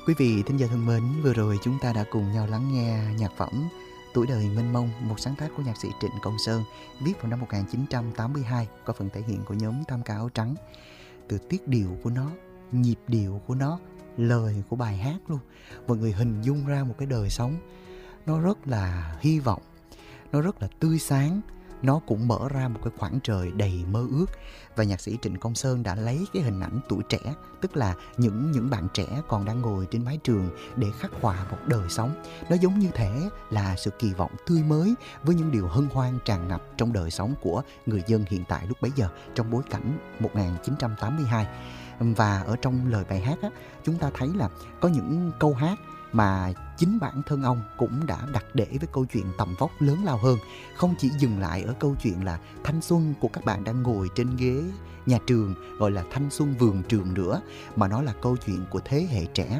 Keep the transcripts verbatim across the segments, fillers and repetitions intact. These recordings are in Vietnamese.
Quý vị thính giả thân mến, vừa rồi chúng ta đã cùng nhau lắng nghe nhạc phẩm Tuổi đời mênh mông, một sáng tác của nhạc sĩ Trịnh Công Sơn, viết vào năm một nghìn chín trăm tám mươi hai, có phần thể hiện của nhóm Tam Ca Áo Trắng. Từ tiết điệu của nó, nhịp điệu của nó, lời của bài hát luôn, mọi người hình dung ra một cái đời sống nó rất là hy vọng, nó rất là tươi sáng, nó cũng mở ra một cái khoảng trời đầy mơ ước. Và nhạc sĩ Trịnh Công Sơn đã lấy cái hình ảnh tuổi trẻ, tức là những những bạn trẻ còn đang ngồi trên mái trường, để khắc họa một đời sống. Nó giống như thể là sự kỳ vọng tươi mới với những điều hân hoan tràn ngập trong đời sống của người dân hiện tại lúc bấy giờ, trong bối cảnh một nghìn chín trăm tám mươi hai. Và ở trong lời bài hát á, chúng ta thấy là có những câu hát mà chính bản thân ông cũng đã đặt để với câu chuyện tầm vóc lớn lao hơn. Không chỉ dừng lại ở câu chuyện là thanh xuân của các bạn đang ngồi trên ghế nhà trường, gọi là thanh xuân vườn trường nữa, mà nó là câu chuyện của thế hệ trẻ.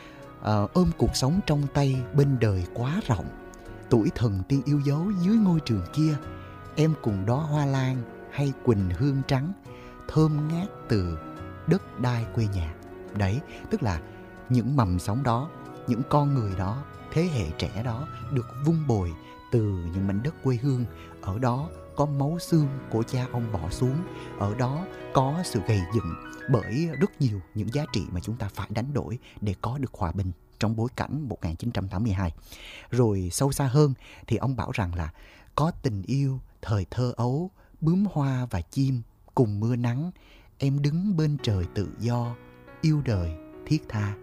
à, Ôm cuộc sống trong tay bên đời quá rộng, tuổi thần tiên yêu dấu dưới ngôi trường kia. Em cùng đó hoa lan hay quỳnh hương trắng, thơm ngát từ đất đai quê nhà. Đấy, tức là những mầm sống đó, những con người đó, thế hệ trẻ đó được vun bồi từ những mảnh đất quê hương. Ở đó có máu xương của cha ông bỏ xuống, ở đó có sự gầy dựng bởi rất nhiều những giá trị mà chúng ta phải đánh đổi để có được hòa bình trong bối cảnh một nghìn chín trăm tám mươi hai. Rồi sâu xa hơn thì ông bảo rằng là có tình yêu thời thơ ấu, bướm hoa và chim cùng mưa nắng, em đứng bên trời tự do, yêu đời thiết tha.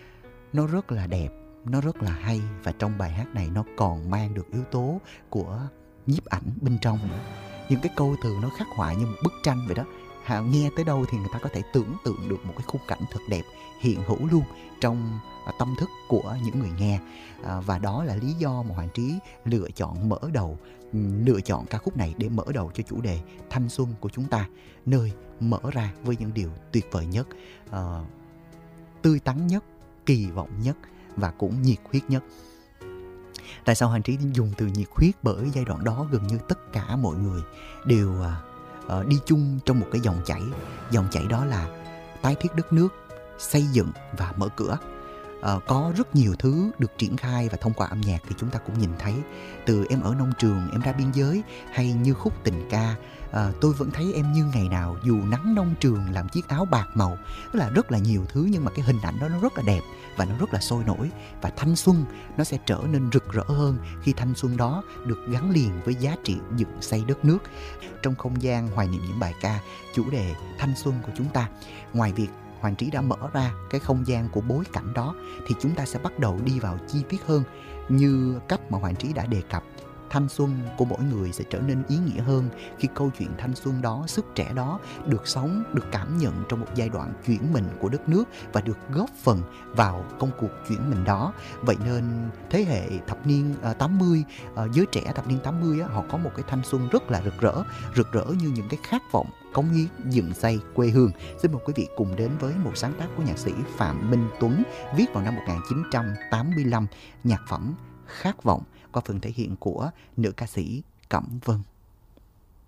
Nó rất là đẹp, nó rất là hay, và trong bài hát này nó còn mang được yếu tố của nhiếp ảnh bên trong nữa. Những cái câu từ nó khắc họa như một bức tranh vậy đó. À, nghe tới đâu thì người ta có thể tưởng tượng được một cái khung cảnh thật đẹp hiện hữu luôn trong à, tâm thức của những người nghe. À, và đó là lý do mà Hoàng Trí lựa chọn mở đầu, lựa chọn ca khúc này để mở đầu cho chủ đề thanh xuân của chúng ta, nơi mở ra với những điều tuyệt vời nhất, à, tươi tắn nhất, kỳ vọng nhất và cũng nhiệt huyết nhất. Tại sao Hoàng Trí dùng từ nhiệt huyết? Bởi giai đoạn đó gần như tất cả mọi người đều uh, đi chung trong một cái dòng chảy. Dòng chảy đó là tái thiết đất nước, xây dựng và mở cửa. Uh, có rất nhiều thứ được triển khai, và thông qua âm nhạc thì chúng ta cũng nhìn thấy, từ Em ở nông trường, Em ra biên giới, hay như khúc tình ca À, Tôi vẫn thấy em như ngày nào, dù nắng nông trường làm chiếc áo bạc màu. Tức là rất là nhiều thứ, nhưng mà cái hình ảnh đó nó rất là đẹp và nó rất là sôi nổi. Và thanh xuân nó sẽ trở nên rực rỡ hơn khi thanh xuân đó được gắn liền với giá trị dựng xây đất nước. Trong không gian hoài niệm những bài ca chủ đề thanh xuân của chúng ta, ngoài việc Hoàng Trí đã mở ra cái không gian của bối cảnh đó, thì chúng ta sẽ bắt đầu đi vào chi tiết hơn. Như cách mà Hoàng Trí đã đề cập, thanh xuân của mỗi người sẽ trở nên ý nghĩa hơn khi câu chuyện thanh xuân đó, sức trẻ đó được sống, được cảm nhận trong một giai đoạn chuyển mình của đất nước và được góp phần vào công cuộc chuyển mình đó. Vậy nên thế hệ thập niên uh, tám mươi, uh, giới trẻ thập niên tám mươi á, họ có một cái thanh xuân rất là rực rỡ, rực rỡ như những cái khát vọng cống hiến dựng xây quê hương. Xin mời quý vị cùng đến với một sáng tác của nhạc sĩ Phạm Minh Tuấn, viết vào năm một nghìn chín trăm tám mươi lăm, nhạc phẩm Khát vọng, qua phần thể hiện của nữ ca sĩ Cẩm Vân.